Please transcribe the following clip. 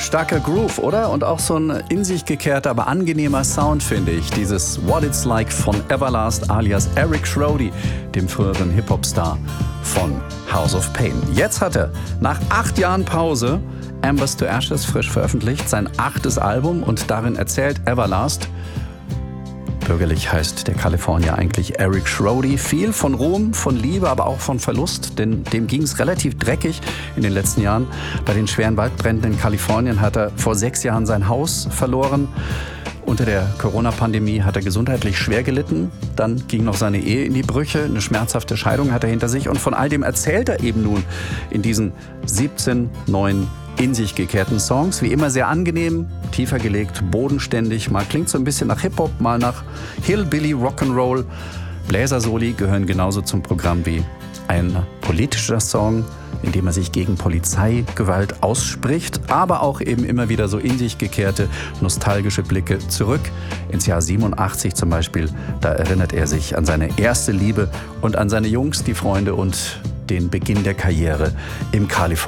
Starker Groove, oder? Und auch so ein in sich gekehrter, aber angenehmer Sound, finde ich. Dieses What It's Like von Everlast alias Eric Schrody, dem früheren Hip-Hop-Star von House of Pain. Jetzt hat er nach 8 Jahren Pause Embers to Ashes frisch veröffentlicht, sein 8. Album, und darin erzählt Everlast, bürgerlich heißt der Kalifornier eigentlich Eric Schrody, viel von Ruhm, von Liebe, aber auch von Verlust, denn dem ging es relativ dreckig in den letzten Jahren. Bei den schweren Waldbränden in Kalifornien hat er vor 6 Jahren sein Haus verloren. Unter der Corona-Pandemie hat er gesundheitlich schwer gelitten. Dann ging noch seine Ehe in die Brüche. Eine schmerzhafte Scheidung hat er hinter sich. Und von all dem erzählt er eben nun in diesen 17 neuen in sich gekehrten Songs. Wie immer sehr angenehm, tiefer gelegt, bodenständig. Mal klingt so ein bisschen nach Hip-Hop, mal nach Hillbilly Rock'n'Roll. Bläsersoli gehören genauso zum Programm wie ein politischer Song, in dem er sich gegen Polizeigewalt ausspricht, aber auch eben immer wieder so in sich gekehrte, nostalgische Blicke zurück ins Jahr 87 zum Beispiel. Da erinnert er sich an seine erste Liebe und an seine Jungs, die Freunde und den Beginn der Karriere im Kalifornien.